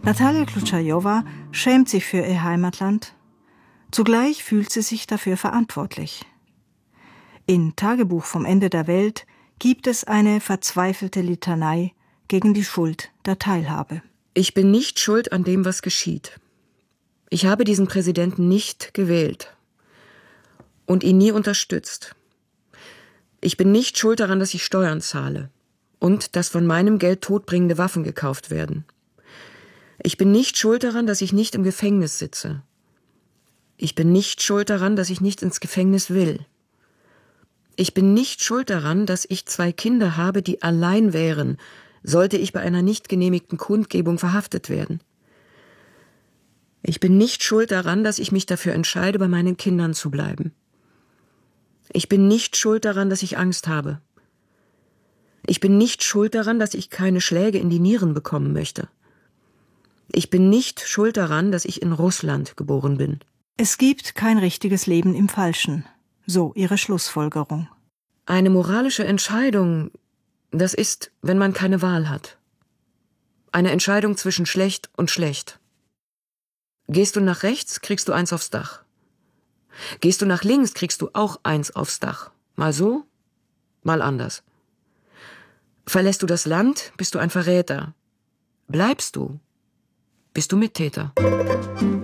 Natalia Klutschajova schämt sich für ihr Heimatland. Zugleich fühlt sie sich dafür verantwortlich. In Tagebuch vom Ende der Welt gibt es eine verzweifelte Litanei gegen die Schuld der Teilhabe. Ich bin nicht schuld an dem, was geschieht. Ich habe diesen Präsidenten nicht gewählt und ihn nie unterstützt. Ich bin nicht schuld daran, dass ich Steuern zahle und dass von meinem Geld todbringende Waffen gekauft werden. Ich bin nicht schuld daran, dass ich nicht im Gefängnis sitze. Ich bin nicht schuld daran, dass ich nicht ins Gefängnis will. Ich bin nicht schuld daran, dass ich 2 Kinder habe, die allein wären, sollte ich bei einer nicht genehmigten Kundgebung verhaftet werden. Ich bin nicht schuld daran, dass ich mich dafür entscheide, bei meinen Kindern zu bleiben. Ich bin nicht schuld daran, dass ich Angst habe. Ich bin nicht schuld daran, dass ich keine Schläge in die Nieren bekommen möchte. Ich bin nicht schuld daran, dass ich in Russland geboren bin. Es gibt kein richtiges Leben im Falschen, so ihre Schlussfolgerung. Eine moralische Entscheidung, das ist, wenn man keine Wahl hat. Eine Entscheidung zwischen schlecht und schlecht. Gehst du nach rechts, kriegst du 1 aufs Dach. Gehst du nach links, kriegst du auch 1 aufs Dach. Mal so, mal anders. Verlässt du das Land, bist du ein Verräter. Bleibst du, bist du Mittäter.